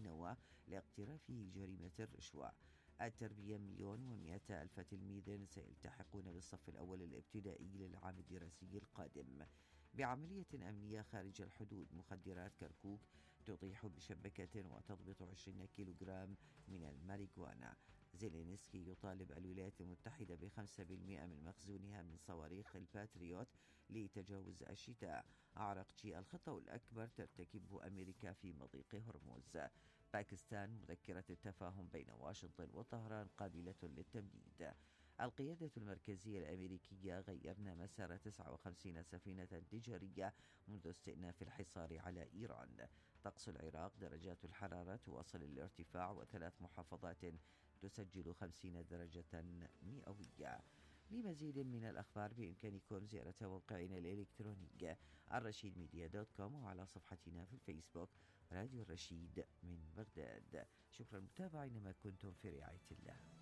النواة لاقترافه جريمة الرشوة. التربية 1,100,000 تلميذ سيلتحقون بالصف الأول الابتدائي للعام الدراسي القادم. بعملية أمنية خارج الحدود، مخدرات كركوك تطيح بشبكة وتضبط 20 كيلوغرام من الماريجوانا. زيلينسكي يطالب الولايات المتحدة ب5% من مخزونها من صواريخ الباتريوت لتجاوز الشتاء. عرقجي: الخطأ الأكبر ترتكبه أمريكا في مضيق هرمز. باكستان: مذكرة التفاهم بين واشنطن وطهران قابلة للتمديد. القيادة المركزية الأمريكية: غيرنا مسار 59 سفينة تجارية منذ استئناف الحصار على إيران. طقس العراق: درجات الحرارة تواصل الارتفاع و3 محافظات تسجل 50 درجة مئوية. لمزيد من الأخبار بإمكانكم زيارة موقعنا الإلكتروني الرشيدميديا.com وعلى صفحتنا في الفيسبوك راديو الرشيد من بغداد. شكرا متابعين، ما كنتم في رعاية الله.